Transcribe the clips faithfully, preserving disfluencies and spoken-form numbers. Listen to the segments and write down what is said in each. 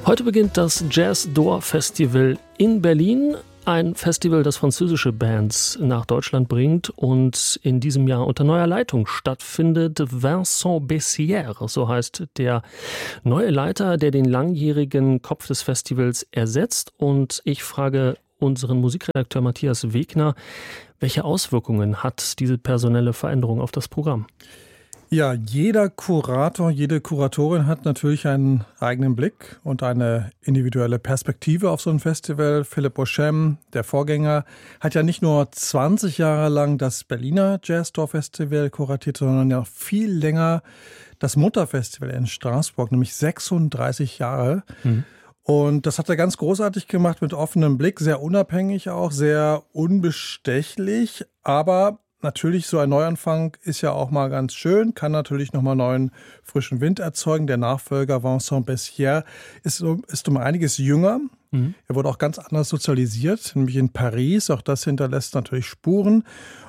Heute beginnt das Jazz D'Or Festival in Berlin. Ein Festival, das französische Bands nach Deutschland bringt und in diesem Jahr unter neuer Leitung stattfindet. Vincent Bessières, so heißt der neue Leiter, der den langjährigen Kopf des Festivals ersetzt. Und ich frage unseren Musikredakteur Matthias Wegner, welche Auswirkungen hat diese personelle Veränderung auf das Programm? Ja, jeder Kurator, jede Kuratorin hat natürlich einen eigenen Blick und eine individuelle Perspektive auf so ein Festival. Philipp Beauchamp, der Vorgänger, hat ja nicht nur zwanzig Jahre lang das Berliner Jazz D'Or Festival kuratiert, sondern ja viel länger das Mutterfestival in Straßburg, nämlich sechsunddreißig Jahre. Mhm. Und das hat er ganz großartig gemacht, mit offenem Blick, sehr unabhängig auch, sehr unbestechlich, aber natürlich, so ein Neuanfang ist ja auch mal ganz schön, kann natürlich nochmal neuen frischen Wind erzeugen. Der Nachfolger Vincent Bessières ist, ist um einiges jünger. Mhm. Er wurde auch ganz anders sozialisiert, nämlich in Paris. Auch das hinterlässt natürlich Spuren.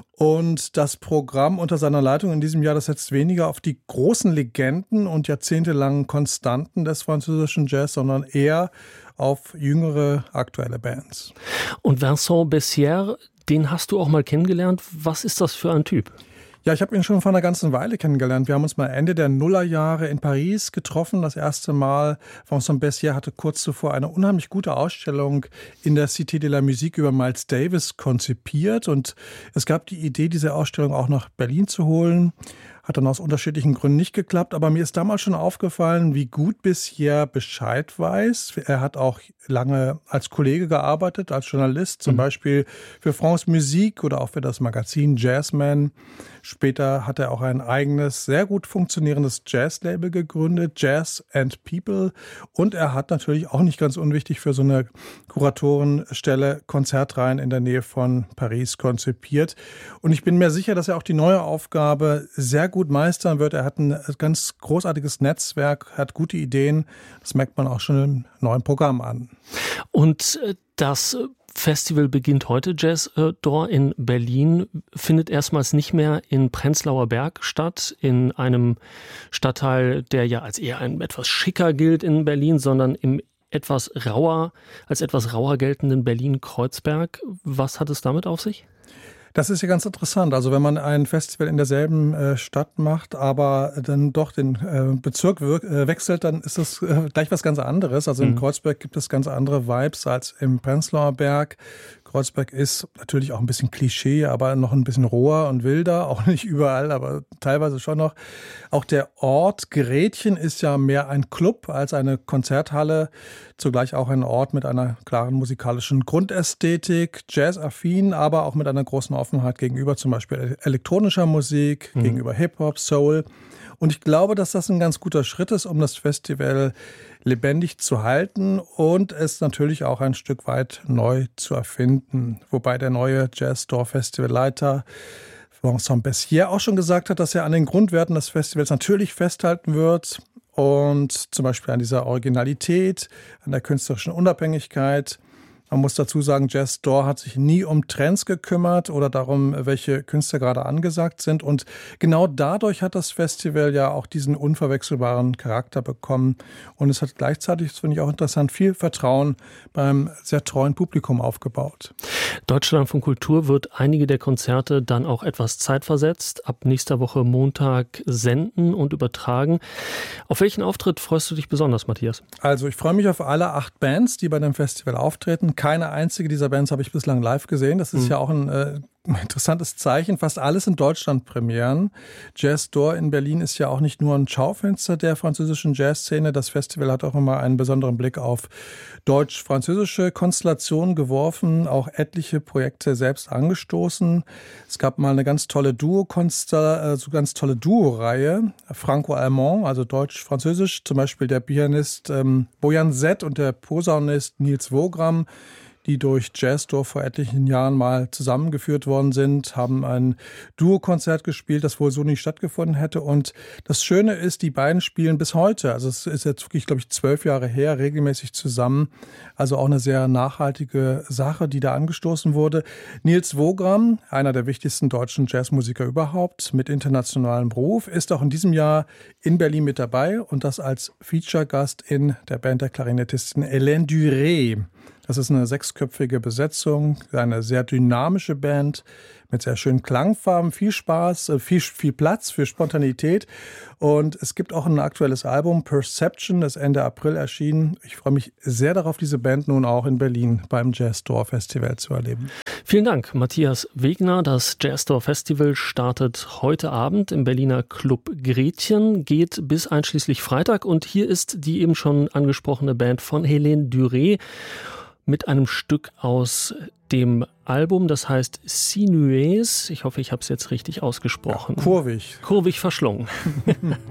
Und das Programm unter seiner Leitung in diesem Jahr, das setzt weniger auf die großen Legenden und jahrzehntelangen Konstanten des französischen Jazz, sondern eher auf jüngere, aktuelle Bands. Und Vincent Bessières, den hast du auch mal kennengelernt. Was ist das für ein Typ? Ja, ich habe ihn schon vor einer ganzen Weile kennengelernt. Wir haben uns mal Ende der Nullerjahre in Paris getroffen. Das erste Mal. Vincent Bessières hatte kurz zuvor eine unheimlich gute Ausstellung in der Cité de la Musique über Miles Davis konzipiert. Und es gab die Idee, diese Ausstellung auch nach Berlin zu holen. Hat dann aus unterschiedlichen Gründen nicht geklappt. Aber mir ist damals schon aufgefallen, wie gut Bessières Bescheid weiß. Er hat auch lange als Kollege gearbeitet, als Journalist, zum mhm. Beispiel für France Musique oder auch für das Magazin Jazzman. Später hat er auch ein eigenes, sehr gut funktionierendes Jazz-Label gegründet, Jazz and People. Und er hat natürlich auch nicht ganz unwichtig für so eine Kuratorenstelle Konzertreihen in der Nähe von Paris konzipiert. Und ich bin mir sicher, dass er auch die neue Aufgabe sehr gut meistern wird. Er hat ein ganz großartiges Netzwerk, hat gute Ideen. Das merkt man auch schon im neuen Programm an. Und das Festival beginnt heute, Jazz D'Or in Berlin, findet erstmals nicht mehr in Prenzlauer Berg statt, in einem Stadtteil, der ja als eher ein etwas schicker gilt in Berlin, sondern im etwas rauer, als etwas rauer geltenden Berlin-Kreuzberg. Was hat es damit auf sich? Das ist ja ganz interessant. Also wenn man ein Festival in derselben äh, Stadt macht, aber dann doch den äh, Bezirk wirk- äh, wechselt, dann ist das äh, gleich was ganz anderes. Also mhm. in Kreuzberg gibt es ganz andere Vibes als im Prenzlauer Berg. Kreuzberg ist natürlich auch ein bisschen Klischee, aber noch ein bisschen roher und wilder. Auch nicht überall, aber teilweise schon noch. Auch der Ort Gretchen ist ja mehr ein Club als eine Konzerthalle. Zugleich auch ein Ort mit einer klaren musikalischen Grundästhetik, jazzaffin, aber auch mit einer großen Offenheit gegenüber zum Beispiel elektronischer Musik, mhm. gegenüber Hip-Hop, Soul. Und ich glaube, dass das ein ganz guter Schritt ist, um das Festival lebendig zu halten und es natürlich auch ein Stück weit neu zu erfinden. Wobei der neue Jazz D'Or Festivalleiter Vincent Bessières auch schon gesagt hat, dass er an den Grundwerten des Festivals natürlich festhalten wird und zum Beispiel an dieser Originalität, an der künstlerischen Unabhängigkeit. Man muss dazu sagen, Jazz D'Or hat sich nie um Trends gekümmert oder darum, welche Künstler gerade angesagt sind. Und genau dadurch hat das Festival ja auch diesen unverwechselbaren Charakter bekommen. Und es hat gleichzeitig, das finde ich auch interessant, viel Vertrauen beim sehr treuen Publikum aufgebaut. Deutschlandfunk Kultur wird einige der Konzerte dann auch etwas zeitversetzt ab nächster Woche Montag senden und übertragen. Auf welchen Auftritt freust du dich besonders, Matthias? Also ich freue mich auf alle acht Bands, die bei dem Festival auftreten. Keine einzige dieser Bands habe ich bislang live gesehen. Das ist mhm. ja auch ein äh, interessantes Zeichen. Fast alles in Deutschland Premieren. Jazz D'Or in Berlin ist ja auch nicht nur ein Schaufenster der französischen Jazzszene. Das Festival hat auch immer einen besonderen Blick auf deutsch-französische Konstellationen geworfen, auch etliche Projekte selbst angestoßen. Es gab mal eine ganz tolle Duo-Konstella, also ganz tolle Duo-Reihe, Franco-Allemand, also deutsch-französisch, zum Beispiel der Pianist ähm, Bojan Zet und der Posaunist Nils Wogram. die durch Jazzdorf vor etlichen Jahren mal zusammengeführt worden sind, haben ein Duokonzert gespielt, das wohl so nie stattgefunden hätte. Und das Schöne ist, die beiden spielen bis heute, also es ist jetzt wirklich, glaube ich, zwölf Jahre her, regelmäßig zusammen. Also auch eine sehr nachhaltige Sache, die da angestoßen wurde. Nils Wogram, einer der wichtigsten deutschen Jazzmusiker überhaupt, mit internationalem Beruf, ist auch in diesem Jahr in Berlin mit dabei und das als Feature-Gast in der Band der Klarinettistin Hélène Duré. Das ist eine sechsköpfige Besetzung, eine sehr dynamische Band mit sehr schönen Klangfarben, viel Spaß, viel, viel Platz für Spontanität. Und es gibt auch ein aktuelles Album, Perception, das Ende April erschien. Ich freue mich sehr darauf, diese Band nun auch in Berlin beim Jazzdorf Festival zu erleben. Vielen Dank, Matthias Wegner. Das Jazzdorf Festival startet heute Abend im Berliner Club Gretchen, geht bis einschließlich Freitag. Und hier ist die eben schon angesprochene Band von Hélène Duré mit einem Stück aus dem Album, das heißt Sinués. Ich hoffe, ich habe es jetzt richtig ausgesprochen. Ja, kurvig. Kurvig verschlungen.